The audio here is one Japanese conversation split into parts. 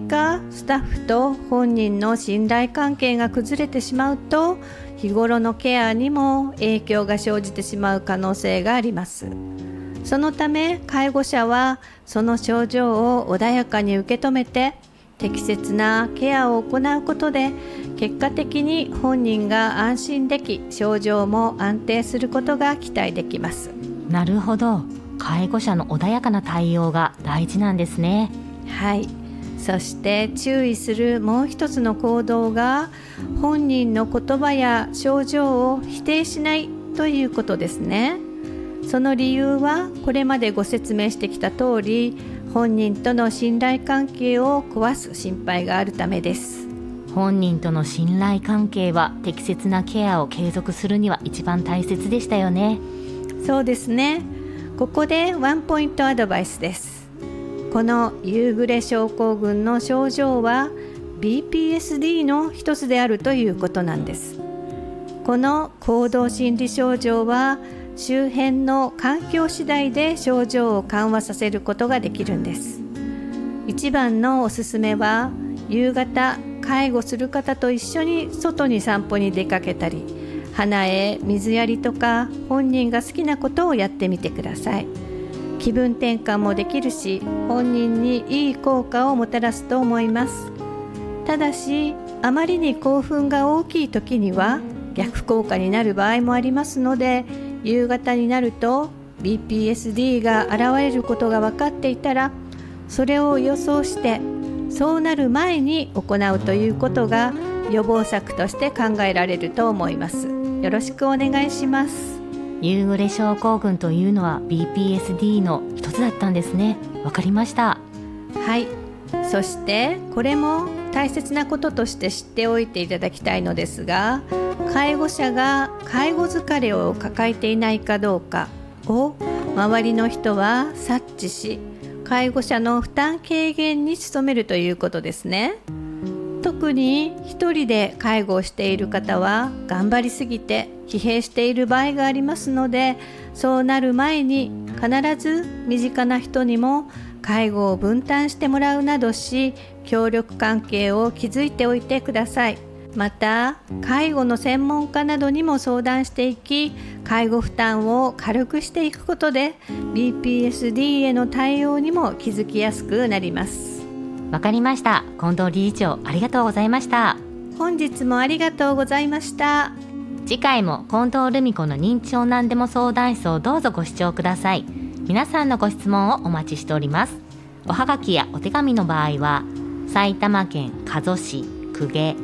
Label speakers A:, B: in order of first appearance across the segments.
A: 果、スタッフと本人の信頼関係が崩れてしまうと、日頃のケアにも影響が生じてしまう可能性があります。そのため、介護者はその症状を穏やかに受け止めて、適切なケアを行うことで、結果的に本人が安心でき、症状も安定することが期待できます。
B: なるほど。介護者の穏やかな対応が大事なんですね。
A: はい。そして注意するもう一つの行動が、本人の言葉や症状を否定しないということですね。その理由は、これまでご説明してきた通り、本人との信頼関係を壊す心配があるためです。
B: 本人との信頼関係は適切なケアを継続するには一番大切でしたよね。
A: そうですね。ここでワンポイントアドバイスです。この夕暮れ症候群の症状は BPSD の一つであるということなんです。この行動心理症状は周辺の環境次第で症状を緩和させることができるんです。一番のおすすめは、夕方介護する方と一緒に外に散歩に出かけたり、花へ水やりとか本人が好きなことをやってみてください。気分転換もできるし、本人にいい効果をもたらすと思います。ただし、あまりに興奮が大きい時には逆効果になる場合もありますので、夕方になると BPSD が現れることが分かっていたら、それを予想してそうなる前に行うということが予防策として考えられると思います。よろしくお願いします。
B: 夕暮れ症候群というのは BPSD の一つだったんですね。わかりました。
A: はい。そしてこれも大切なこととして知っておいていただきたいのですが、介護者が介護疲れを抱えていないかどうかを周りの人は察知し、介護者の負担軽減に努めるということですね。特に一人で介護をしている方は頑張りすぎて疲弊している場合がありますので、そうなる前に必ず身近な人にも介護を分担してもらうなどし、協力関係を築いておいてください。また、介護の専門家などにも相談していき、介護負担を軽くしていくことで BPSD への対応にも気づきやすくなります。
B: わかりました。近藤理事長、ありがとうございました。
A: 本日もありがとうございました。
B: 次回も近藤留美子の認知症なんでも相談室をどうぞご視聴ください。皆さんのご質問をお待ちしております。おはがきやお手紙の場合は、埼玉県加須市公家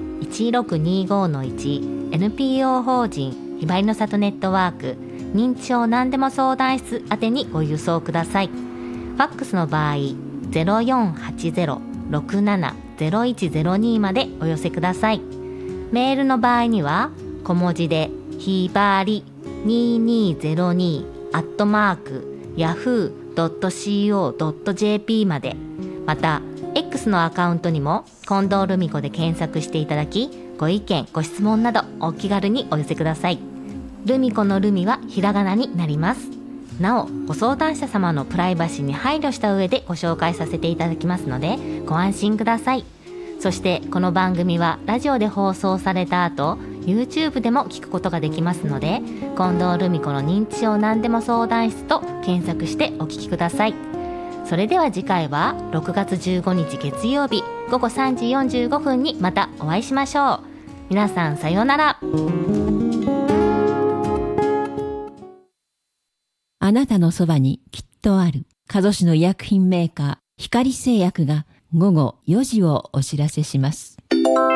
B: 1625-1 NPO 法人ひばりの里ネットワーク認知症なんでも相談室宛てにご郵送ください。ファックスの場合 0480-670102 までお寄せください。メールの場合には小文字でひばり2202 yahoo.co.jp まで、また X のアカウントにも近藤留美子で検索していただき、ご意見ご質問などお気軽にお寄せください。留美子の留美はひらがなになります。なお、ご相談者様のプライバシーに配慮した上でご紹介させていただきますのでご安心ください。そしてこの番組はラジオで放送された後 YouTube でも聞くことができますので、近藤留美子の認知症なんでも相談室と検索してお聞きください。それでは次回は6月15日月曜日午後3時45分にまたお会いしましょう。皆さんさようなら。
C: あなたのそばにきっとある加須市の医薬品メーカー光製薬が午後4時をお知らせします。